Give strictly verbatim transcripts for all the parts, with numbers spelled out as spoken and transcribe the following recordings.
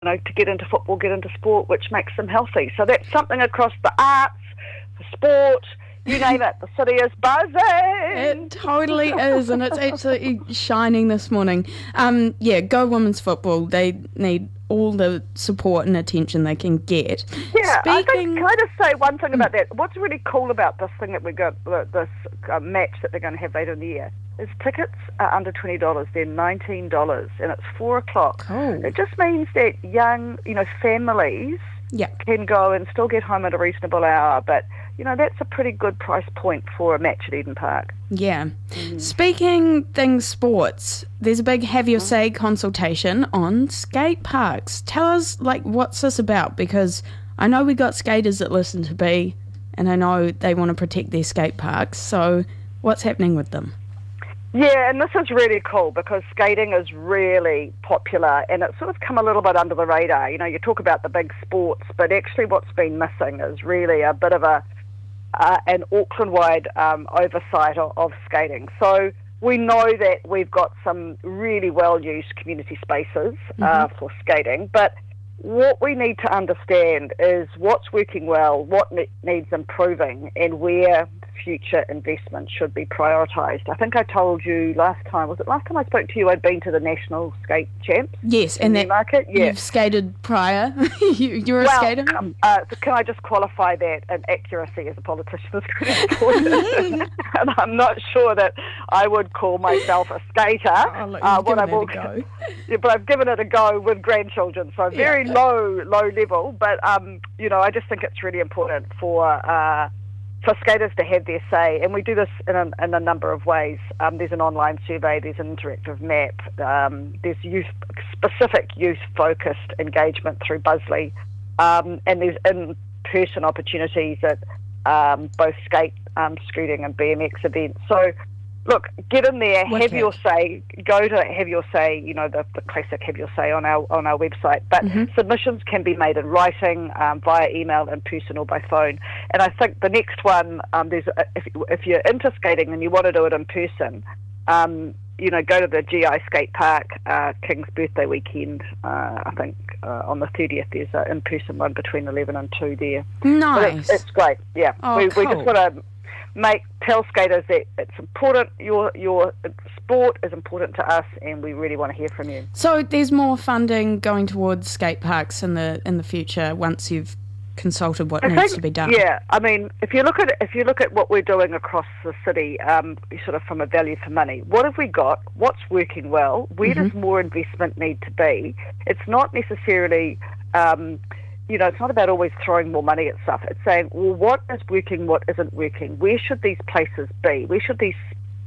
know, to get into football, get into sport, which makes them healthy. So that's something across the arts, the sport, you name it. The city is buzzing. It totally is, and it's absolutely shining this morning. Um, yeah, go women's football. They need all the support and attention they can get. Yeah, Speaking... I think, can I just say one thing about that? What's really cool about this thing that we got, this uh, match that they're going to have later in the year, is tickets are under twenty dollars. They're nineteen dollars, and it's four o'clock. Cool. It just means that young, you know, families yeah. can go and still get home at a reasonable hour, but you know, that's a pretty good price point for a match at Eden Park. Yeah. Mm. Speaking things sports, there's a big Have Your Say consultation on skate parks. Tell us, like, what's this about? Because I know we got skaters that listen to B, and I know they want to protect their skate parks. So what's happening with them? Yeah, and this is really cool because skating is really popular and it's sort of come a little bit under the radar. You know, you talk about the big sports, but actually what's been missing is really a bit of a Uh, an Auckland-wide um, oversight of, of skating. So we know that we've got some really well-used community spaces uh, mm-hmm. for skating, but what we need to understand is what's working well, what ne- needs improving, and where future investment should be prioritised. I think I told you last time, was it last time I spoke to you, I'd been to the National Skate Champs? Yes, and that Newmarket? Yeah. You've skated prior. you, you're a well, skater? Um, uh, so can I just qualify that an accuracy as a politician is pretty important. And I'm not sure that I would call myself a skater. Oh, look, uh, what I will, it a go. Yeah, but I've given it a go with grandchildren, so very yeah. low, low level. But, um, you know, I just think it's really important for... Uh, for skaters to have their say, and we do this in a, in a number of ways. Um, there's an online survey, there's an interactive map, um, there's youth specific youth-focused engagement through Buzzley, um, and there's in-person opportunities at um, both skate, um, scooting and B M X events. So, look, get in there, Wicked. have your say, go to Have Your Say, you know, the, the classic Have Your Say on our on our website. But mm-hmm. submissions can be made in writing, um, via email, in person or by phone. And I think the next one, um, there's a, if, if you're into skating and you want to do it in person, um, you know, go to the G I Skate Park, uh, King's birthday weekend, uh, I think uh, on the thirtieth, there's an in-person one between eleven and two there. Nice. It's, it's great, yeah. Oh, we, cool. we just want to... Make tell skaters that it's important. Your your sport is important to us, and we really want to hear from you. So there's more funding going towards skate parks in the in the future once you've consulted what I needs think, to be done. Yeah, I mean, if you look at if you look at what we're doing across the city, um, sort of from a value for money, what have we got? What's working well? Where mm-hmm. does more investment need to be? It's not necessarily. Um, You know, it's not about always throwing more money at stuff. It's saying, well, what is working, what isn't working? Where should these places be? Where should these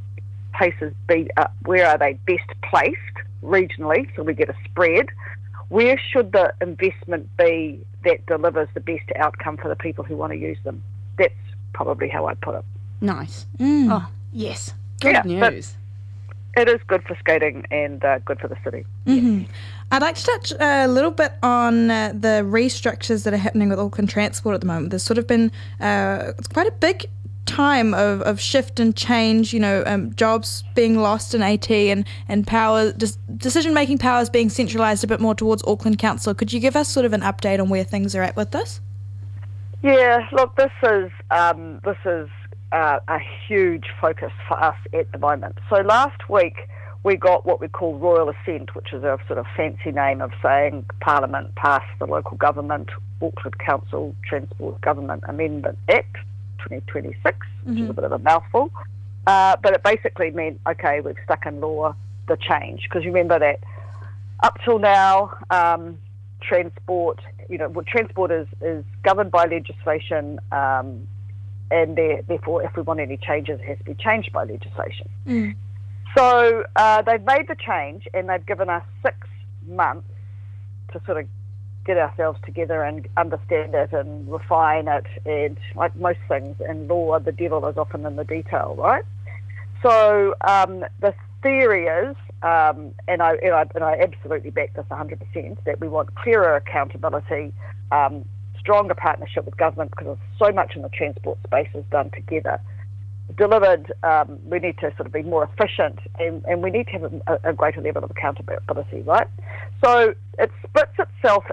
places be? Uh, where are they best placed regionally, so we get a spread? Where should the investment be that delivers the best outcome for the people who want to use them? That's probably how I'd put it. Nice. Mm. Oh, yes. Good yeah, news. It is good for skating and uh, good for the city. Mm-hmm. Yeah. I'd like to touch a little bit on uh, the restructures that are happening with Auckland Transport at the moment. There's sort of been uh, it's quite a big time of, of shift and change, you know, um, jobs being lost in A T and, and power, des- decision-making powers being centralised a bit more towards Auckland Council. Could you give us sort of an update on where things are at with this? Yeah, look, this is um, this is uh, a huge focus for us at the moment. So last week we got what we call Royal Assent, which is a sort of fancy name of saying Parliament passed the Local Government Auckland Council Transport Government Amendment Act twenty twenty-six, mm-hmm. which is a bit of a mouthful. Uh, but it basically meant, okay, we've stuck in law the change. Because remember that up till now, um, transport, you know, well, transport is, is governed by legislation, um, and therefore if we want any changes, it has to be changed by legislation. Mm. So uh, they've made the change, and they've given us six months to sort of get ourselves together and understand it and refine it. And like most things in law, the devil is often in the detail, right? So um, the theory is, um, and, I, and, I, and I absolutely back this one hundred percent, that we want clearer accountability, um, stronger partnership with government, because so much in the transport space is done together. delivered, um, we need to sort of be more efficient, and, and we need to have a, a greater level of accountability, right? So it splits itself